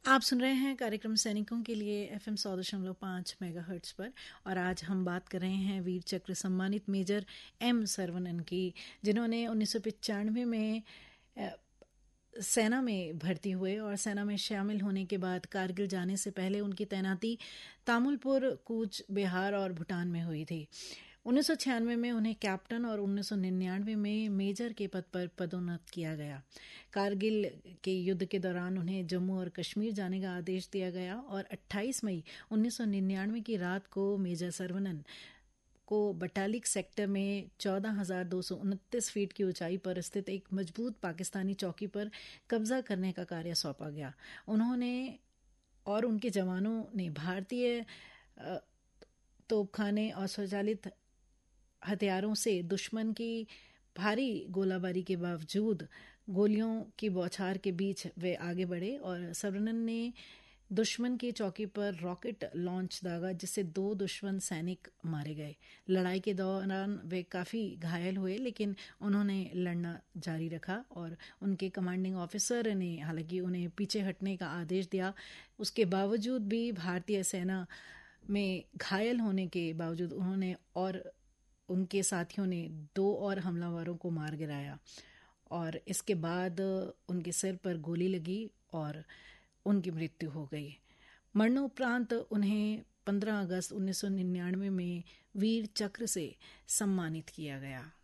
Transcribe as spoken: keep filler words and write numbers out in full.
आप सुन रहे हैं कार्यक्रम सैनिकों के लिए एफ एम सौ दशमलव पाँच मेगा हर्ट्स पर, और आज हम बात कर रहे हैं वीर चक्र सम्मानित मेजर एम सरवनन की, जिन्होंने उन्नीस सौ पचानवे में सेना में भर्ती हुए और सेना में शामिल होने के बाद कारगिल जाने से पहले उनकी तैनाती तामुलपुर, कूच बिहार और भूटान में हुई थी। उन्नीस सौ छियानवे में उन्हें कैप्टन और उन्नीस सौ निन्यानवे में मेजर के पद पर पदोन्नत किया गया। कारगिल के युद्ध के दौरान उन्हें जम्मू और कश्मीर जाने का आदेश दिया गया और अट्ठाईस मई उन्नीस सौ निन्यानवे की रात को मेजर सरवनन को बटालिक सेक्टर में चौदह हज़ार दो सौ उनतीस फीट की ऊंचाई पर स्थित एक मजबूत पाकिस्तानी चौकी पर कब्जा करने का कार्य सौंपा गया। उन्होंने और उनके जवानों ने भारतीय तोपखाने और स्वचालित हथियारों से दुश्मन की भारी गोलाबारी के बावजूद गोलियों की बौछार के बीच वे आगे बढ़े और सरवनन ने दुश्मन की चौकी पर रॉकेट लॉन्च दागा, जिससे दो दुश्मन सैनिक मारे गए। लड़ाई के दौरान वे काफ़ी घायल हुए, लेकिन उन्होंने लड़ना जारी रखा और उनके कमांडिंग ऑफिसर ने हालांकि उन्हें पीछे हटने का आदेश दिया। उसके बावजूद भी भारतीय सेना में घायल होने के बावजूद उन्होंने और उनके साथियों ने दो और हमलावरों को मार गिराया और इसके बाद उनके सिर पर गोली लगी और उनकी मृत्यु हो गई। मरणोपरांत उन्हें पंद्रह अगस्त उन्नीस सौ निन्यानवे में वीर चक्र से सम्मानित किया गया।